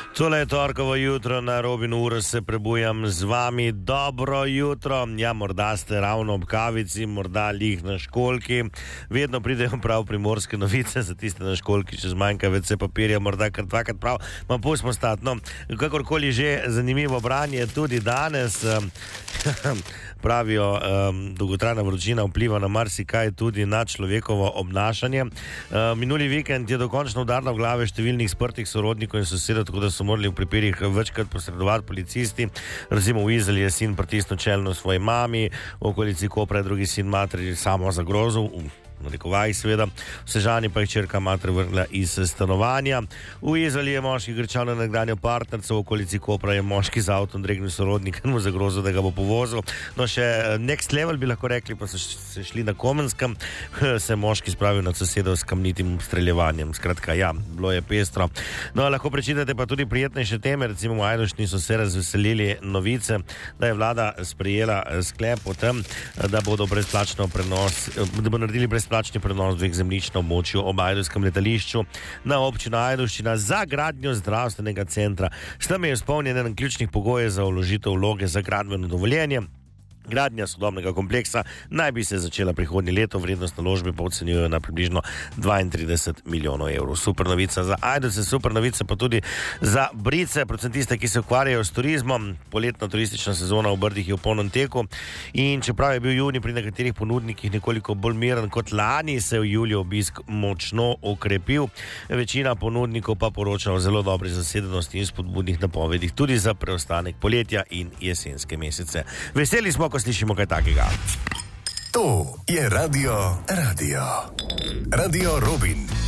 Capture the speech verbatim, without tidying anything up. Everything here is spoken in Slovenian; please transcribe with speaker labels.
Speaker 1: Tole je torkovo jutro, na Robinu uro se prebujam z vami. Dobro jutro. Ja, morda ste ravno ob kavici, morda lih na školki. Vedno pridejo prav primorske novice za tiste na školki, če zmanjka več papirja, morda kar dvakrat prav. Ma pustimo stati. No, kakorkoli že, zanimivo branje tudi danes. Pravijo, um, dolgotrajna vročina vpliva na marsikaj, tudi na človekovo obnašanje. Uh, minuli vikend je dokončno udarila v glave številnih sprtih sorodnikov in sosedov, tako da so morali v pripirih večkrat posredovati policisti. Recimo v Izoli je sin pritisnil čelno svoji mami, v okolici Kopra je drugi sin materi samo zagrozil, na rekovajih seveda, v Sežani pa je hčerka mater vrgla iz stanovanja. V Izoli je moški grčal na nekdanjo partnerco, v okolici Kopra je moški z avtom dregnil sorodnika in mu zagrozil, da ga bo povozil. No, še next level bi lahko rekli, pa so se šli na Komenskem, se je moški spravil nad sosedov s kamnitim streljevanjem. Skratka, ja, bilo je pestro. No, lahko prečitate pa tudi prijetnejše teme, recimo v Ajdovščini so se razveselili novice, da je vlada sprejela sklep o tem, da bodo brezplačno prenos, da bo naredili brezplačno plačni prenos dveh zemljišč na območju ob ajdovskem letališču na občino Ajdovščina za gradnjo zdravstvenega centra. S tem je izpolnjen eden ključnih pogojev za vložitev vloge za gradbeno dovoljenje. Gradnja sodobnega kompleksa naj bi se začela prihodnje leto, vrednost naložbe pa ocenjujejo na približno dvaintrideset milijonov evrov. Super novica za Ajdovce, super novica pa tudi za Brice, predvsem tiste, ki se ukvarjajo s turizmom. Poletna turistična sezona v Brdih je v polnem teku in čeprav je bil junij pri nekaterih ponudnikih nekoliko bolj miren kot lani, se je v juliju obisk močno okrepil. Večina ponudnikov pa poroča o zelo dobri zasedenosti in spodbudnih napovedih tudi za preostanek poletja in jesenske mesece. Veseli smo, ko slišimo kaj takega.
Speaker 2: To je Radio Radio. Radio Robin.